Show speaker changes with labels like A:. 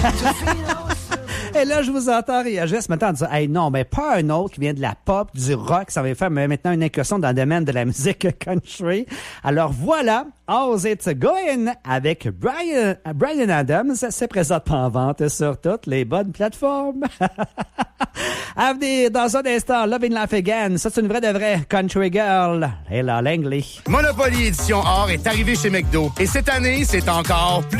A: Et là, je vous entends réagir ce matin en disant « Hey, non, mais pas un autre qui vient de la pop, du rock. Ça va faire maintenant une incursion dans le domaine de la musique country. » Alors voilà, How's It Going avec Bryan Adams. C'est présentement en vente sur toutes les bonnes plateformes. À venir dans un instant, Love in Life Again. Ça, c'est une vraie de vraie country girl. Et là, Langley.
B: Monopoly Édition Or est arrivé chez McDo. Et cette année, c'est encore plus